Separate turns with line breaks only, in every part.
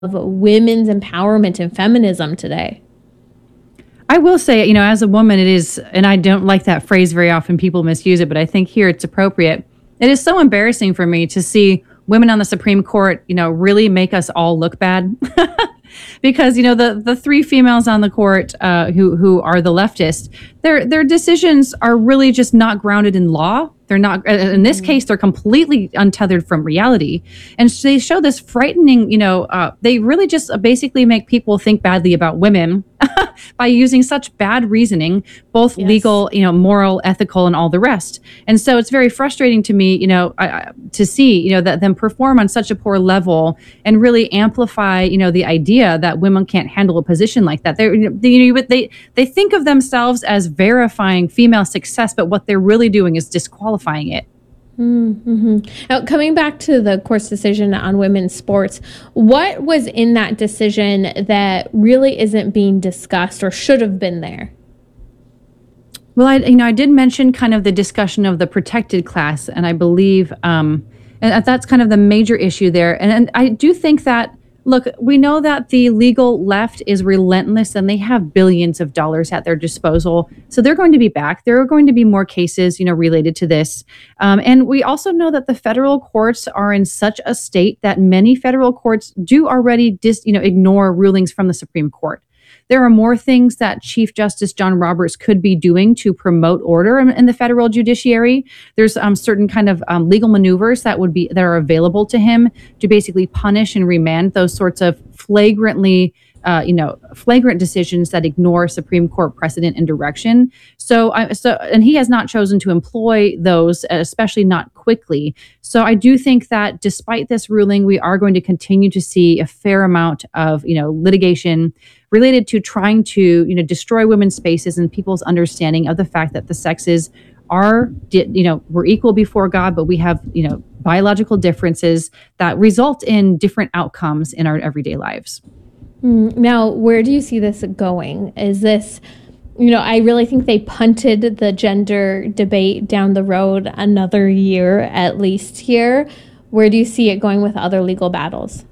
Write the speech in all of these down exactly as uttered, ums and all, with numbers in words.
of women's empowerment and feminism today?
I will say, you know, as a woman, it is, and I don't like that phrase very often, people misuse it, but I think here it's appropriate. It is so embarrassing for me to see women on the Supreme Court, you know, really make us all look bad. Because, you know, the the three females on the court uh, who who are the leftists, their their decisions are really just not grounded in law. They're not, in this case, they're completely untethered from reality. And so they show this frightening, you know, uh, they really just basically make people think badly about women by using such bad reasoning, both
Yes.
legal, you know, moral, ethical, and all the rest. And so it's very frustrating to me, you know, I, I- to see, you know, that them perform on such a poor level and really amplify, you know, the idea that women can't handle a position like that. They're, you know, you know, they they think of themselves as verifying female success, but what they're really doing is disqualifying it.
Mm-hmm. Now, coming back to the court's decision on women's sports, what was in that decision that really isn't being discussed or should have been there?
Well, I, you know, I did mention kind of the discussion of the protected class, and I believe, um, and that's kind of the major issue there. And, and I do think that, look, we know that the legal left is relentless, and they have billions of dollars at their disposal, so they're going to be back. There are going to be more cases, you know, related to this, um, and we also know that the federal courts are in such a state that many federal courts do already, dis, you know, ignore rulings from the Supreme Court. There are more things that Chief Justice John Roberts could be doing to promote order in, in the federal judiciary. There's um, certain kind of um, legal maneuvers that would be that are available to him to basically punish and remand those sorts of flagrantly, uh, you know, flagrant decisions that ignore Supreme Court precedent and direction. So, I, so, and he has not chosen to employ those, especially not quickly. So, I do think that despite this ruling, we are going to continue to see a fair amount of, you know, litigation related to trying to, you know, destroy women's spaces and people's understanding of the fact that the sexes are, you know, we're equal before God, but we have, you know, biological differences that result in different outcomes in our everyday lives.
Mm, Now, where do you see this going? Is this, you know, I really think they punted the gender debate down the road another year at least here. Where do you see it going with other legal battles?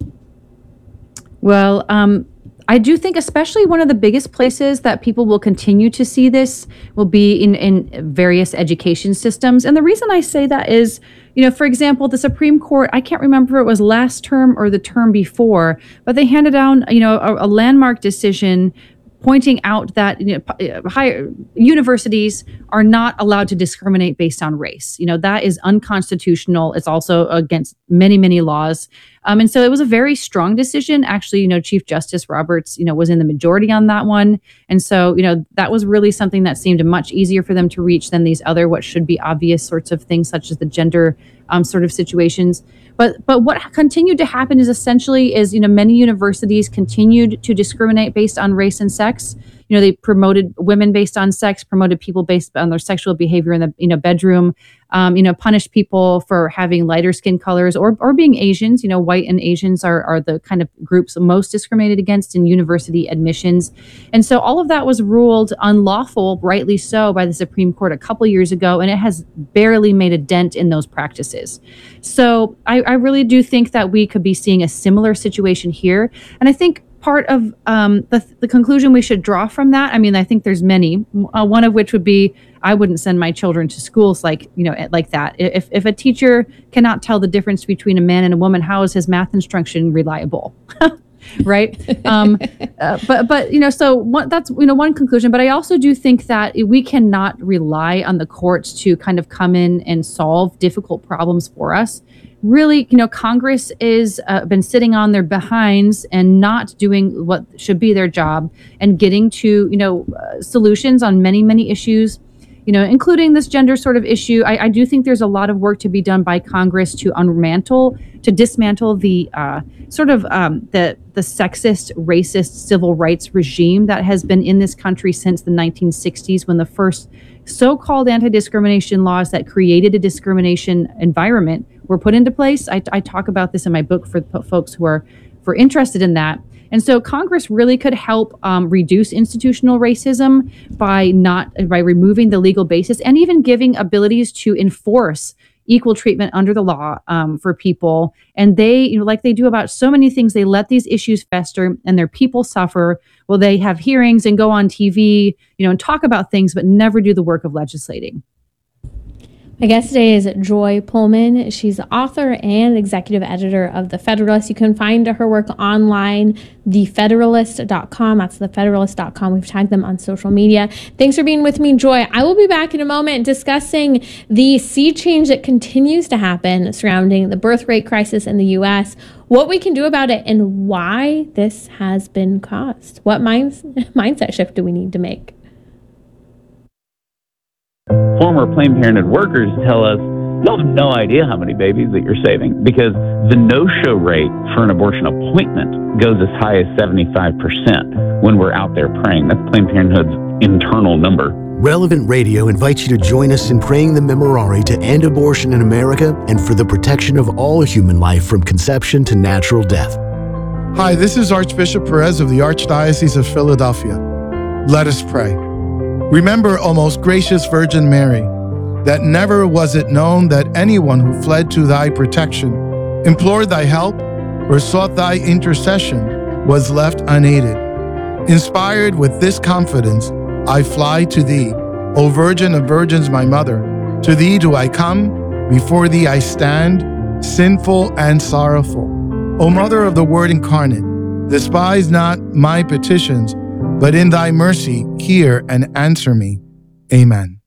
Well, um, I do think especially one of the biggest places that people will continue to see this will be in, in various education systems. And the reason I say that is, you know, for example, the Supreme Court, I can't remember if it was last term or the term before, but they handed down, you know, a, a landmark decision pointing out that, you know, higher universities are not allowed to discriminate based on race. You know, that is unconstitutional. It's also against many, many laws. Um, and so it was a very strong decision. Actually, you know, Chief Justice Roberts, you know, was in the majority on that one. And so, you know, that was really something that seemed much easier for them to reach than these other, what should be obvious sorts of things, such as the gender um, sort of situations. But but what continued to happen is essentially is, you know, many universities continued to discriminate based on race and sex. You know, they promoted women based on sex, promoted people based on their sexual behavior in the, you know, bedroom, um, you know, punished people for having lighter skin colors or or being Asians. You know, white and Asians are are the kind of groups most discriminated against in university admissions. And so all of that was ruled unlawful, rightly so, by the Supreme Court a couple years ago, and it has barely made a dent in those practices. So I, I really do think that we could be seeing a similar situation here. And I think part of um, the, the conclusion we should draw from that, I mean, I think there's many, uh, one of which would be, I wouldn't send my children to schools like, you know, like that. If, if a teacher cannot tell the difference between a man and a woman, how is his math instruction reliable? Right. Um, uh, but, but, you know, so one, that's, you know, one conclusion, but I also do think that we cannot rely on the courts to kind of come in and solve difficult problems for us. Really, you know, Congress is uh, been sitting on their behinds and not doing what should be their job and getting to, you know, uh, solutions on many, many issues, you know, including this gender sort of issue. I, I do think there's a lot of work to be done by Congress to unmantle, to dismantle the uh, sort of um, the the sexist, racist civil rights regime that has been in this country since the nineteen sixties, when the first so-called anti-discrimination laws that created a discrimination environment were put into place. I, I talk about this in my book for folks who are for interested in that. And so Congress really could help um, reduce institutional racism by not by removing the legal basis and even giving abilities to enforce equal treatment under the law um, for people. And they, you know, like they do about so many things, they let these issues fester and their people suffer. Well, they have hearings and go on T V, you know, and talk about things, but never do the work of legislating.
My guest today is Joy Pullman. She's the author and executive editor of The Federalist. You can find her work online, the federalist dot com. That's the federalist dot com. We've tagged them on social media. Thanks for being with me, Joy. I will be back in a moment discussing the sea change that continues to happen surrounding the birth rate crisis in the U S, what we can do about it, and why this has been caused. What minds, mindset shift do we need to make?
Former Planned Parenthood workers tell us, you'll have no idea how many babies that you're saving, because the no-show rate for an abortion appointment goes as high as seventy-five percent when we're out there praying. That's Planned Parenthood's internal number.
Relevant Radio invites you to join us in praying the Memorare to end abortion in America and for the protection of all human life from conception to natural death.
Hi, this is Archbishop Perez of the Archdiocese of Philadelphia. Let us pray. Remember, O most gracious Virgin Mary, that never was it known that anyone who fled to thy protection, implored thy help, or sought thy intercession was left unaided. Inspired with this confidence, I fly to thee, O Virgin of Virgins, my mother. To thee do I come, before thee I stand, sinful and sorrowful. O Mother of the Word incarnate, despise not my petitions, but in thy mercy hear and answer me. Amen.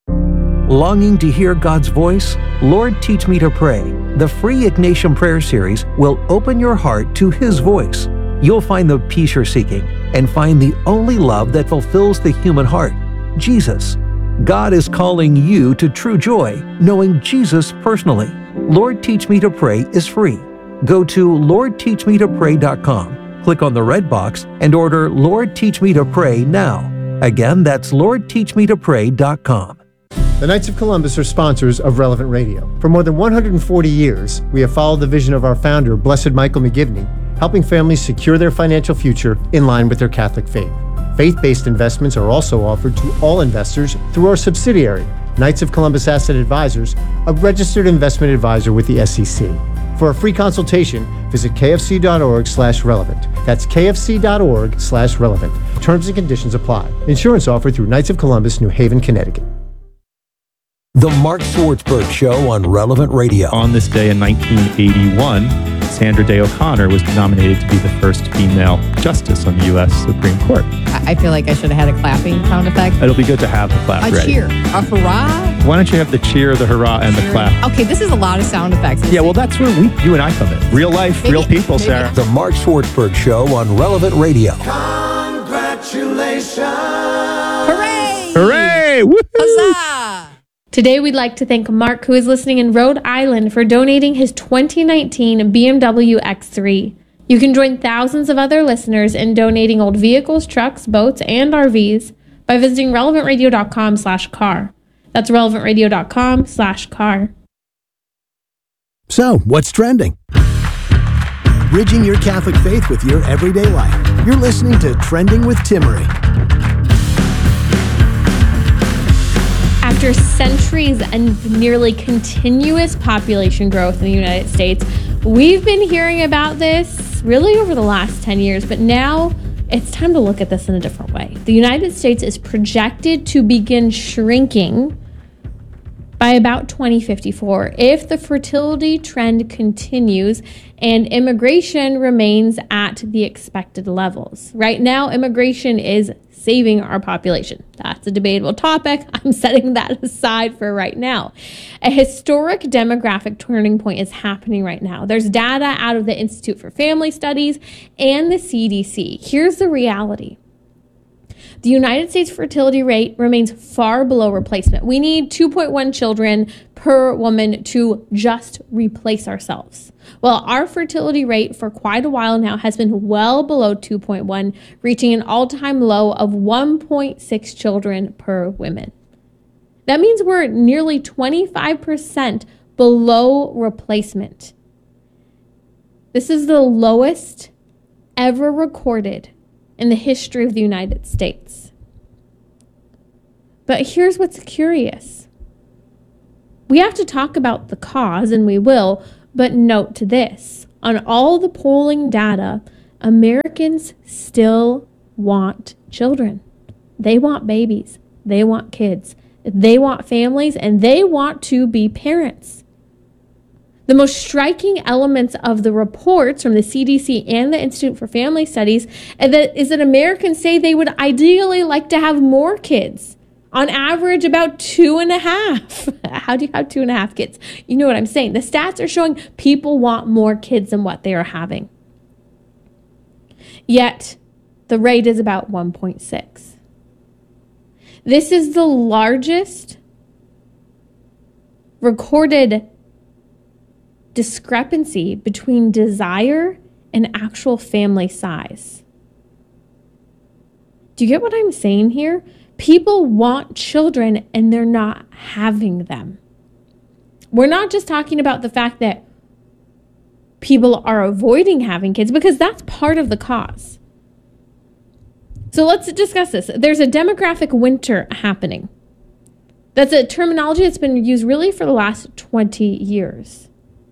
Longing to hear God's voice? Lord, Teach Me to Pray. The free Ignatian Prayer Series will open your heart to His voice. You'll find the peace you're seeking and find the only love that fulfills the human heart, Jesus. God is calling you to true joy, knowing Jesus personally. Lord, Teach Me to Pray is free. Go to lord teach me to pray dot com. Click on the red box and order Lord Teach Me to Pray now. Again, that's lord teach me to pray dot com.
The Knights of Columbus are sponsors of Relevant Radio. For more than one hundred forty years, we have followed the vision of our founder, Blessed Michael McGivney, helping families secure their financial future in line with their Catholic faith. Faith-based investments are also offered to all investors through our subsidiary, Knights of Columbus Asset Advisors, a registered investment advisor with the S E C. For a free consultation, visit kfc.org slash relevant. That's kfc.org slash relevant. Terms and conditions apply. Insurance offered through Knights of Columbus, New Haven, Connecticut.
The Mark Swartzberg Show on Relevant Radio.
On this day in nineteen eighty-one, Sandra Day O'Connor was nominated to be the first female justice on the U S Supreme Court.
I feel like I should have had a clapping sound effect.
It'll be good to have the clap
A
ready.
cheer. A hurrah.
Why don't you have the cheer, the hurrah, and the clap?
Okay, this is a lot of sound effects.
Yeah, well, that's where we, you and I come in. Real life,
Maybe-
real people,
maybe-
Sarah.
The Mark Swartzberg Show on Relevant Radio.
Hooray!
Hooray! Woo-hoo!
Huzzah!
Today, we'd like to thank Mark, who is listening in Rhode Island, for donating his twenty nineteen B M W X three. You can join thousands of other listeners in donating old vehicles, trucks, boats, and R Vs by visiting relevant radio dot com slash car. That's relevant radio dot com slash car.
So, what's trending? Bridging your Catholic faith with your everyday life. You're listening to Trending with Timmery.
After centuries and nearly continuous population growth in the United States, we've been hearing about this really over the last ten years, but now it's time to look at this in a different way. The United States is projected to begin shrinking by about twenty fifty-four if the fertility trend continues and immigration remains at the expected levels. Right now, immigration is saving our population. That's a debatable topic. I'm setting that aside for right now. A historic demographic turning point is happening right now. There's data out of the Institute for Family Studies and the C D C. Here's the reality. The United States fertility rate remains far below replacement. We need two point one children per woman to just replace ourselves. Well, our fertility rate for quite a while now has been well below two point one, reaching an all-time low of one point six children per woman. That means we're nearly twenty-five percent below replacement. This is the lowest ever recorded in the history of the United States. But here's what's curious. We have to talk about the cause, and we will, but note this. On all the polling data, Americans still want children. They want babies. They want kids. They want families, and they want to be parents. The most striking elements of the reports from the C D C and the Institute for Family Studies is that Americans say they would ideally like to have more kids. On average, about two and a half. How do you have two and a half kids? You know what I'm saying. The stats are showing people want more kids than what they are having. Yet, the rate is about one point six. This is the largest recorded discrepancy between desire and actual family size. Do you get what I'm saying here? People want children and they're not having them. We're not just talking about the fact that people are avoiding having kids, because that's part of the cause. So let's discuss this. There's a demographic winter happening. That's a terminology that's been used really for the last twenty years.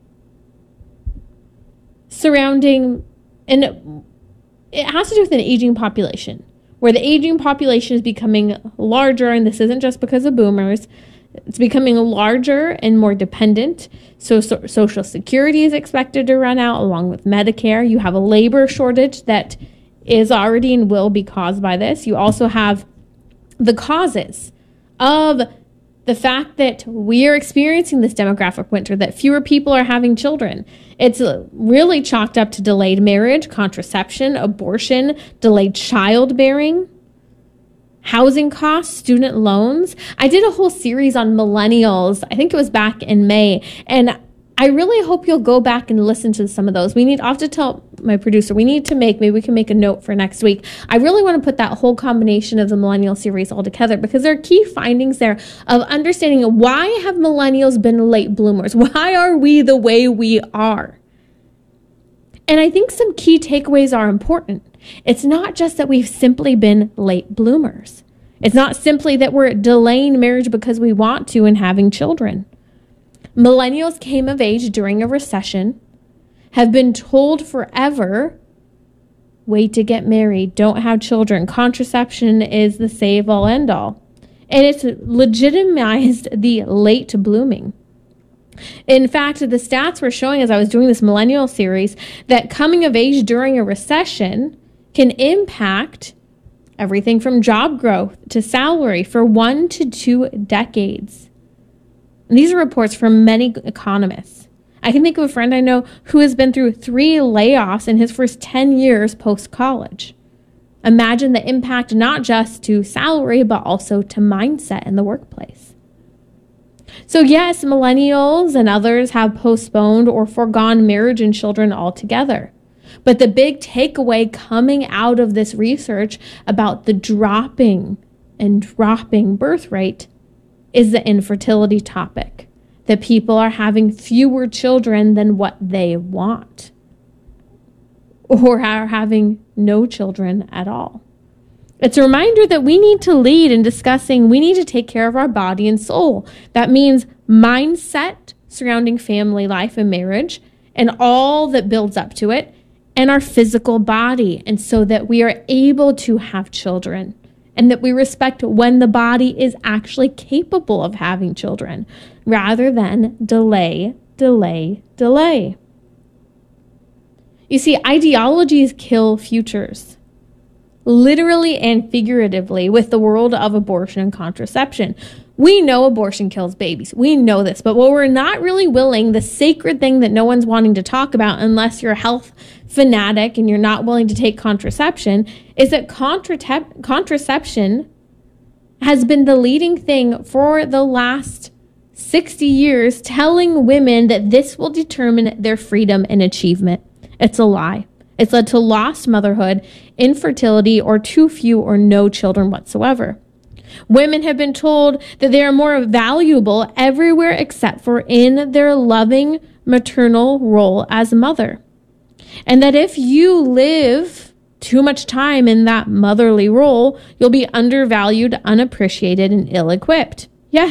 Surrounding, and it has to do with an aging population, where the aging population is becoming larger, and this isn't just because of boomers. It's becoming larger and more dependent. So, so Social Security is expected to run out along with Medicare. You have a labor shortage that is already and will be caused by this. You also have the causes of the fact that we are experiencing this demographic winter, that fewer people are having children. It's really chalked up to delayed marriage, contraception, abortion, delayed childbearing, housing costs, student loans. I did a whole series on millennials. I think it was back in May. And I really hope you'll go back and listen to some of those. We need, I'll have to tell my producer, we need to make, maybe we can make a note for next week. I really want to put that whole combination of the millennial series all together, because there are key findings there of understanding why have millennials been late bloomers? Why are we the way we are? And I think some key takeaways are important. It's not just that we've simply been late bloomers. It's not simply that we're delaying marriage because we want to and having children. Millennials came of age during a recession, have been told forever, wait to get married, don't have children. Contraception is the save-all, end-all. And it's legitimized the late blooming. In fact, the stats were showing, as I was doing this millennial series, that coming of age during a recession can impact everything from job growth to salary for one to two decades. And these are reports from many economists. I can think of a friend I know who has been through three layoffs in his first ten years post-college. Imagine the impact not just to salary, but also to mindset in the workplace. So yes, millennials and others have postponed or foregone marriage and children altogether. But the big takeaway coming out of this research about the dropping and dropping birth rate is the infertility topic, that people are having fewer children than what they want, or are having no children at all. It's a reminder that we need to lead in discussing, we need to take care of our body and soul. That means mindset surrounding family life and marriage and all that builds up to it, and our physical body, and so that we are able to have children. And that we respect when the body is actually capable of having children, rather than delay, delay, delay. You see, ideologies kill futures, literally and figuratively, with the world of abortion and contraception. We know abortion kills babies. We know this. But what we're not really willing, the sacred thing that no one's wanting to talk about unless you're a health fanatic and you're not willing to take contraception, is that contra- contraception has been the leading thing for the last sixty years, telling women that this will determine their freedom and achievement. It's a lie. It's led to lost motherhood, infertility, or too few or no children whatsoever. Women have been told that they are more valuable everywhere except for in their loving maternal role as a mother. And that if you live too much time in that motherly role, you'll be undervalued, unappreciated, and ill-equipped. Yes,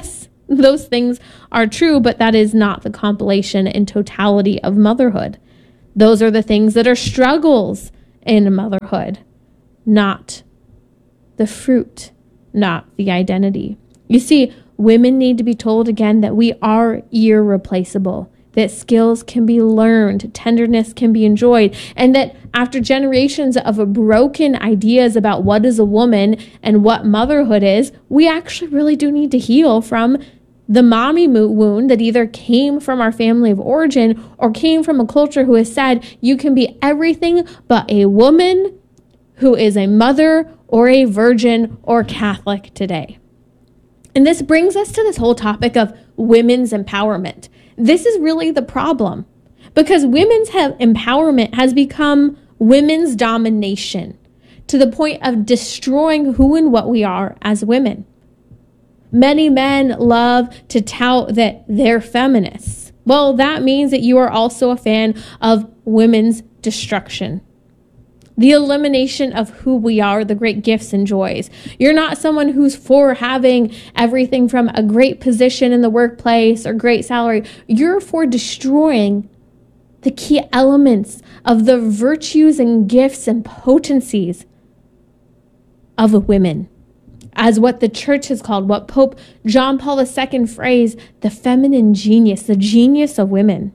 those things are true, but that is not the compilation and totality of motherhood. Those are the things that are struggles in motherhood, not the fruit, not the identity. You see, women need to be told again that we are irreplaceable, that skills can be learned, tenderness can be enjoyed, and that after generations of broken ideas about what is a woman and what motherhood is, we actually really do need to heal from the mommy wound that either came from our family of origin or came from a culture who has said you can be everything but a woman who is a mother or a virgin or Catholic today. And this brings us to this whole topic of women's empowerment. This is really the problem, because women's have empowerment has become women's domination to the point of destroying who and what we are as women. Many men love to tout that they're feminists. Well, that means that you are also a fan of women's destruction. The elimination of who we are, the great gifts and joys. You're not someone who's for having everything from a great position in the workplace or great salary. You're for destroying the key elements of the virtues and gifts and potencies of women, as what the church has called, what Pope John Paul the Second phrased, the feminine genius, the genius of women.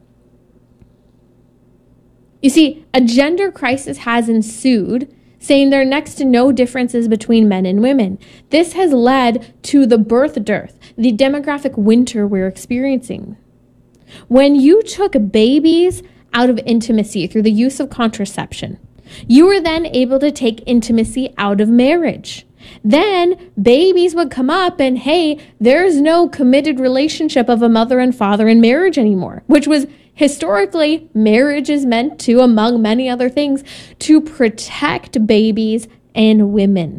You see, a gender crisis has ensued, saying there are next to no differences between men and women. This has led to the birth dearth, the demographic winter we're experiencing. When you took babies out of intimacy through the use of contraception, you were then able to take intimacy out of marriage. Then babies would come up and, hey, there's no committed relationship of a mother and father in marriage anymore, which was historically, marriage is meant to, among many other things, to protect babies and women.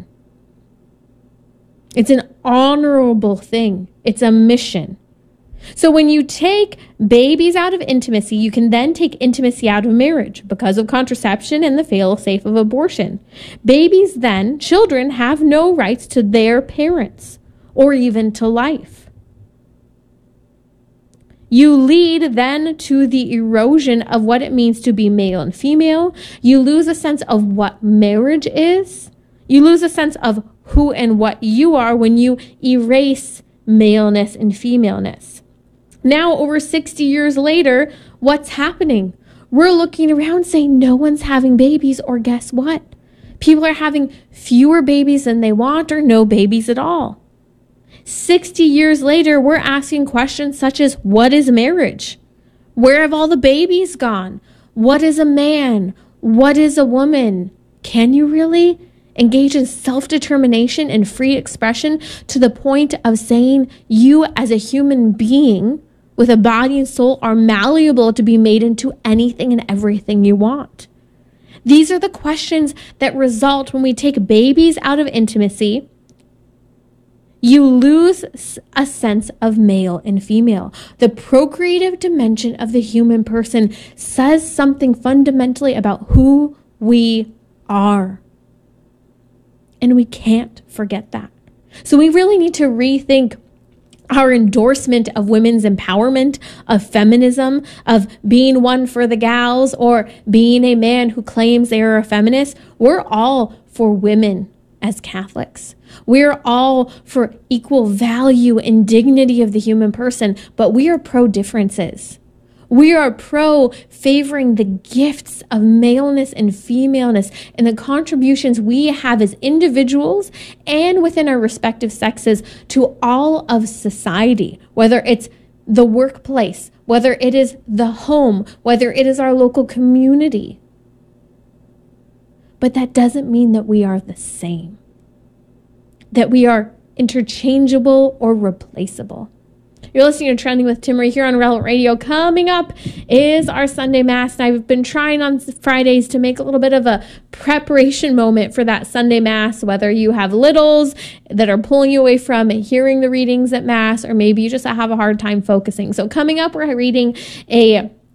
It's an honorable thing. It's a mission. So when you take babies out of intimacy, you can then take intimacy out of marriage because of contraception and the fail-safe of abortion. Babies then, children, have no rights to their parents or even to life. You lead then to the erosion of what it means to be male and female. You lose a sense of what marriage is. You lose a sense of who and what you are when you erase maleness and femaleness. Now, over sixty years later, what's happening? We're looking around saying no one's having babies, or guess what? People are having fewer babies than they want or no babies at all. sixty years later, we're asking questions such as, what is marriage? Where have all the babies gone? What is a man? What is a woman? Can you really engage in self-determination and free expression to the point of saying you as a human being with a body and soul are malleable to be made into anything and everything you want? These are the questions that result when we take babies out of intimacy. You lose a sense of male and female. The procreative dimension of the human person says something fundamentally about who we are. And we can't forget that. So we really need to rethink our endorsement of women's empowerment, of feminism, of being one for the gals, or being a man who claims they are a feminist. We're all for women as Catholics. We're all for equal value and dignity of the human person, but we are pro-differences. We are pro favoring the gifts of maleness and femaleness and the contributions we have as individuals and within our respective sexes to all of society, whether it's the workplace, whether it is the home, whether it is our local community. But that doesn't mean that we are the same, that we are interchangeable or replaceable. You're listening to Trending with Timmerie here on Relevant Radio. Coming up is our Sunday Mass, and I've been trying on Fridays to make a little bit of a preparation moment for that Sunday Mass, whether you have littles that are pulling you away from hearing the readings at Mass, or maybe you just have a hard time focusing. So coming up, we're reading a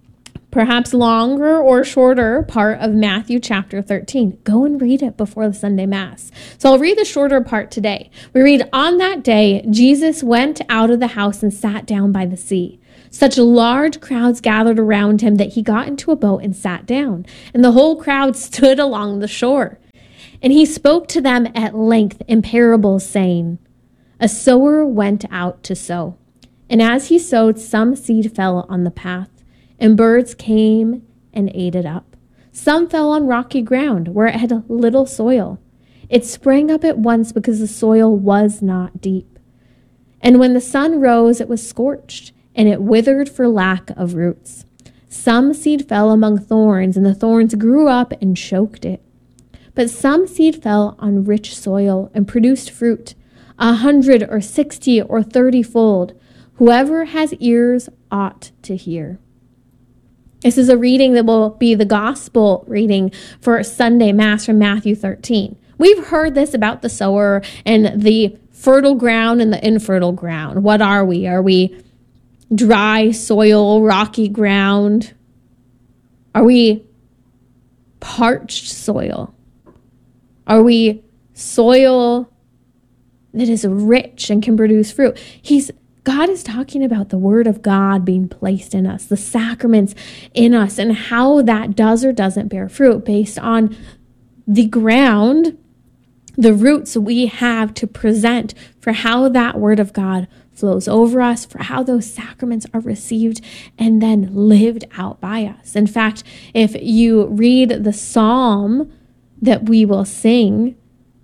perhaps longer or shorter part of Matthew chapter thirteen. Go and read it before the Sunday Mass. So I'll read the shorter part today. We read, "On that day, Jesus went out of the house and sat down by the sea. Such large crowds gathered around him that he got into a boat and sat down, and the whole crowd stood along the shore. And he spoke to them at length in parables, saying, A sower went out to sow. And as he sowed, some seed fell on the path, and birds came and ate it up. Some fell on rocky ground, where it had little soil. It sprang up at once because the soil was not deep. And when the sun rose, it was scorched, and it withered for lack of roots. Some seed fell among thorns, and the thorns grew up and choked it. But some seed fell on rich soil and produced fruit, a hundred or sixty or thirty-fold. Whoever has ears ought to hear." This is a reading that will be the gospel reading for Sunday Mass from Matthew thirteen. We've heard this about the sower and the fertile ground and the infertile ground. What are we? Are we dry soil, rocky ground? Are we parched soil? Are we soil that is rich and can produce fruit? He's God is talking about the word of God being placed in us, the sacraments in us, and how that does or doesn't bear fruit based on the ground, the roots we have to present for how that word of God flows over us, for how those sacraments are received and then lived out by us. In fact, if you read the psalm that we will sing,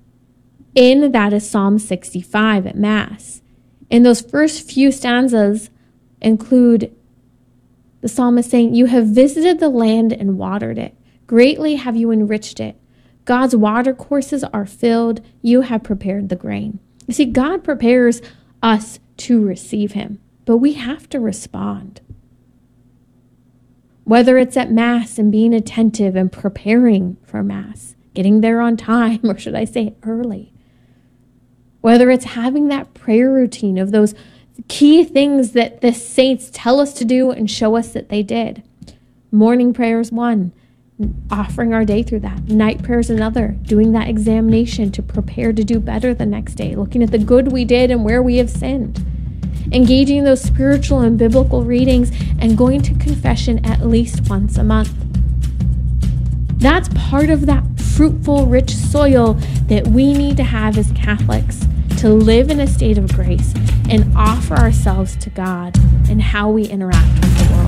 in that is Psalm sixty-five at Mass. And those first few stanzas include the psalmist saying, "You have visited the land and watered it. Greatly have you enriched it. God's water courses are filled. You have prepared the grain." You see, God prepares us to receive him, but we have to respond. Whether it's at Mass and being attentive and preparing for Mass, getting there on time, or should I say early. Whether it's having that prayer routine of those key things that the saints tell us to do and show us that they did. Morning prayer is one, offering our day through that. Night prayer is another, doing that examination to prepare to do better the next day, looking at the good we did and where we have sinned. Engaging in those spiritual and biblical readings and going to confession at least once a month. That's part of that fruitful, rich soil that we need to have as Catholics to live in a state of grace and offer ourselves to God and how we interact with the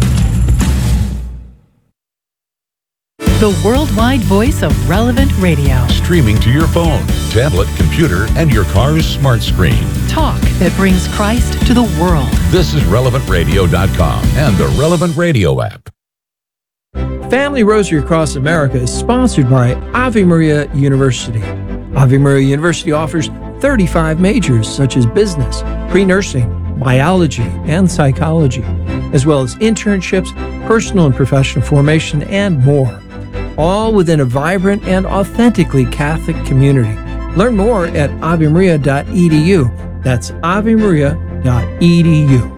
world.
The worldwide voice of Relevant Radio.
Streaming to your phone, tablet, computer, and your car's smart screen.
Talk that brings Christ to the world.
This is relevant radio dot com and the Relevant Radio app.
Family Rosary Across America is sponsored by Ave Maria University. Ave Maria University offers thirty-five majors such as business, pre-nursing, biology, and psychology, as well as internships, personal and professional formation, and more. All within a vibrant and authentically Catholic community. Learn more at ave maria dot e d u. That's ave maria dot e d u.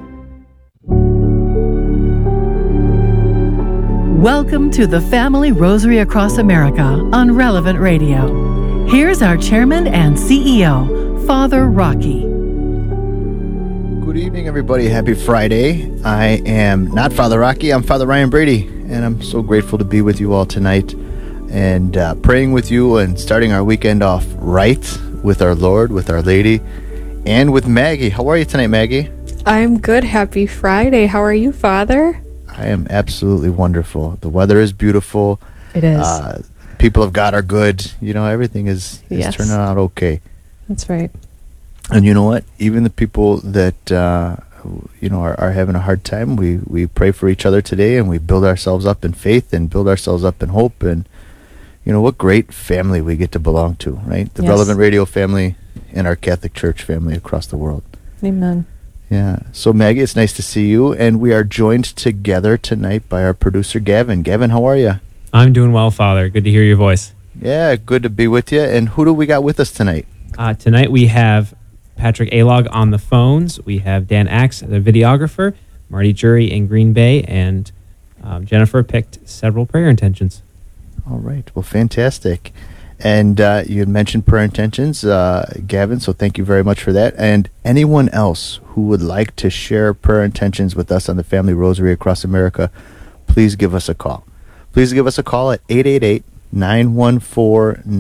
Welcome to the Family Rosary Across America on Relevant Radio. Here's our chairman and C E O, Father Rocky.
Good evening, everybody. Happy Friday. I am not Father Rocky. I'm Father Ryan Brady, and I'm so grateful to be with you all tonight and uh, praying with you and starting our weekend off right with our Lord, with Our Lady, and with Maggie. How are you tonight, Maggie?
I'm good. Happy Friday. How are you, Father?
I am absolutely wonderful. The weather is beautiful.
It is.
Uh, people of God are good. You know, everything is, is
Yes.
turning out okay.
That's right.
And you know what? Even the people that, uh, you know, are, are having a hard time, we, we pray for each other today, and we build ourselves up in faith and build ourselves up in hope. And, you know, what great family we get to belong to, right? The
Yes.
Relevant Radio family and our Catholic Church family across the world.
Amen.
Yeah. So, Maggie, it's nice to see you. And we are joined together tonight by our producer, Gavin. Gavin, how are you?
I'm doing well, Father. Good to hear your voice.
Yeah, good to be with you. And who do we got with us tonight?
Uh, tonight we have Patrick Alog on the phones. We have Dan Axe, the videographer, Marty Jury in Green Bay, and Um, Jennifer picked several prayer intentions.
All right. Well, fantastic. And uh, you had mentioned prayer intentions, uh, Gavin, so thank you very much for that. And anyone else who would like to share prayer intentions with us on the Family Rosary Across America, please give us a call. Please give us a call at eight eight eight, nine one four,